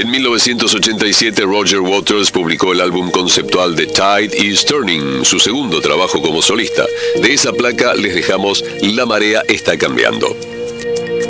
En 1987, Roger Waters publicó el álbum conceptual The Tide is Turning, su segundo trabajo como solista. De esa placa les dejamos La marea está cambiando.